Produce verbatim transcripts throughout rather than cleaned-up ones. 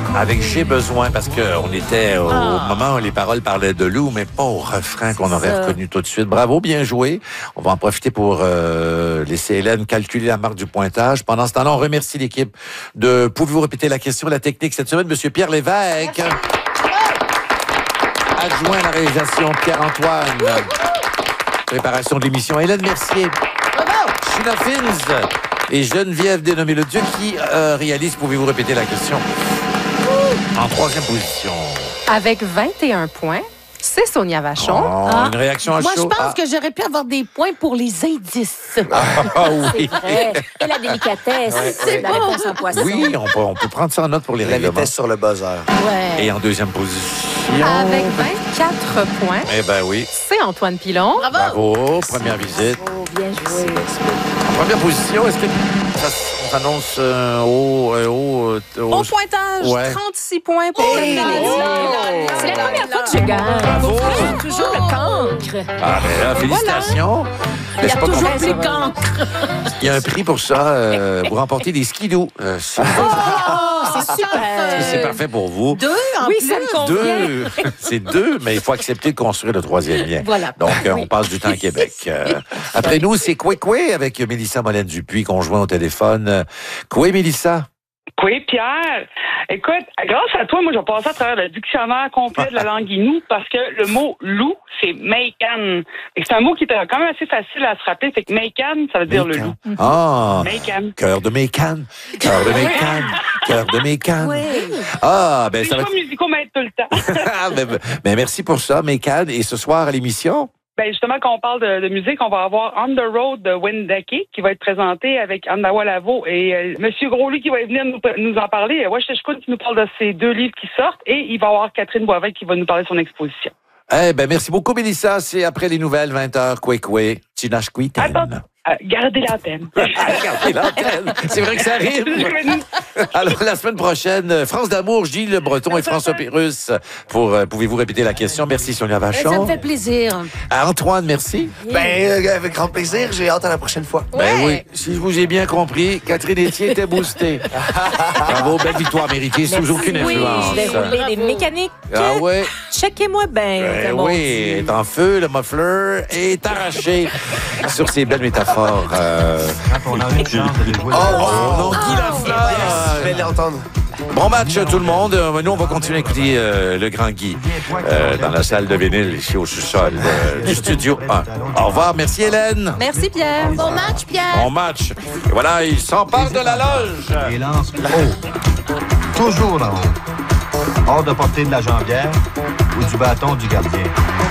avec J'ai besoin, parce qu'on était au Ah. moment où les paroles parlaient de loup, mais pas au refrain qu'on aurait ça. reconnu tout de suite. Bravo, bien joué. On va en profiter pour euh, laisser Hélène calculer la marque du pointage. Pendant ce temps-là, on remercie l'équipe de... Pouvez-vous répéter la question, la technique cette semaine? Monsieur Pierre Lévesque. Adjoint à la réalisation, Pierre-Antoine. Préparation de l'émission, Hélène Mercier. Sheila Fins et Geneviève Dénommé-le-Dieu qui euh, réalise. Pouvez-vous répéter la question? En troisième position. Avec vingt et un points, c'est Sonia Vachon. Oh, Ah. Une réaction à Moi, je chaud. pense Ah. que j'aurais pu avoir des points pour les indices. Ah oui. Vrai. Et la délicatesse, Ouais, c'est ouais. la réponse en poisson. Oui, on peut, on peut prendre ça en note pour les La règlements. vitesse sur le buzzer. Ouais. Et en deuxième position. Avec vingt-quatre points, Eh ben oui. c'est Antoine Pilon. Bravo. Bravo. Première visite. Oh, bien joué. En première position, est-ce que ça s'annonce euh, au, euh, au, euh, au- Au pointage, Ouais. trente-six points pour Hey, le oh, c'est la première fois que je gagne. Bravo. J'ai toujours le cancre. Ah, ben là, félicitations. Mais Il y je a sais pas toujours comment- plus cancre. Il y a un prix pour ça. Euh, vous remportez des skidoo. Euh, c'est Oh, c'est super. c'est parfait pour vous. Deux en Oui, plus. ça me convient. Deux. C'est deux, mais il faut accepter de construire le troisième lien. Voilà. Donc, euh, on passe du temps à Québec. Euh, après nous, c'est Coué Coué avec Mélissa Molène-Dupuis qu'on joint au téléphone. Euh, Coué, Mélissa? Oui, Pierre. Écoute, grâce à toi, moi, je vais passer à travers le dictionnaire complet de la langue inou parce que le mot loup, c'est meikan. Et c'est un mot qui est quand même assez facile à se rappeler. Fait que meikan, ça veut dire le loup. Ah! Meikan. Cœur de Mécan, cœur de Mécan, cœur de Mécan. Oui. Ah, ben Les ça va choix être... musicaux m'aident tout le temps. Ah, ben, ben, merci pour ça, Mécan. Et ce soir à l'émission? Ben justement, quand on parle de, de musique, on va avoir On the Road de Wendake qui va être présenté avec Andawa Lavo et euh, Monsieur Groslu qui va venir nous, nous en parler. Wesh Teshkoun qui nous parle de ces deux livres qui sortent et il va y avoir Catherine Boivin qui va nous parler de son exposition. Eh ben, merci beaucoup, Mélissa. C'est après les nouvelles, vingt heures, Coué Coué. Tinache Quitaine. Attends, euh, gardez l'antenne. Regardez l'antenne. C'est vrai que ça rime. Alors, la semaine prochaine, France d'amour, Gilles Le Breton et François Pérusse. Pour, euh, pouvez-vous répéter la question? Merci, Sonia Ça me Vachon. fait plaisir. À Antoine, merci. Ben, euh, avec grand plaisir. J'ai hâte à la prochaine fois. Ben oui, si je vous ai bien compris, Catherine Etier était boostée. Bravo, belle victoire méritée, sous aucune Oui, influence. je vais rouler des mécaniques. Ah ouais, Checkez-moi bien. ben comme on oui, dit. est en feu, le muffler est arraché. Sur ces belles métaphores. Euh... Quand on a une chance de jouer. Oh non, Guy Lafleur. Je vais l'entendre. Bon match tout le monde. Euh, Nous, on va continuer à écouter euh, le grand Guy euh, dans la salle de vinyle ici au sous-sol euh, du studio un. Au revoir, merci Hélène. Merci Pierre. Bon match, Pierre. Bon match. Et voilà, il s'empare de la loge. Et lance haut. Toujours là-haut. Hors de portée de la jambière ou du bâton du gardien.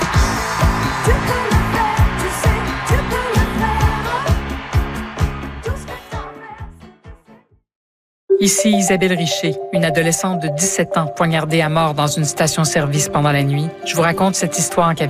Ici Isabelle Richer, une adolescente de dix-sept ans poignardée à mort dans une station-service pendant la nuit. Je vous raconte cette histoire qui avait